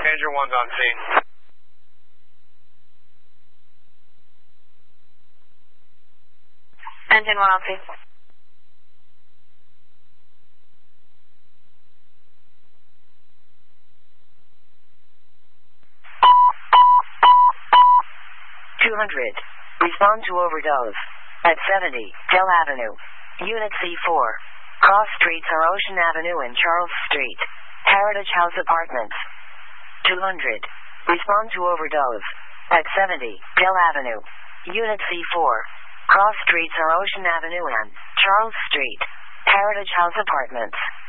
Manager 1's on scene. Engine 1 on scene. Respond to overdose. At 70, Dell Avenue. Unit C4. Cross streets are Ocean Avenue and Charles Street. Heritage House Apartments. 200. Respond to overdose. At 70, Dell Avenue. Unit C4. Cross streets are Ocean Avenue and Charles Street. Heritage House Apartments.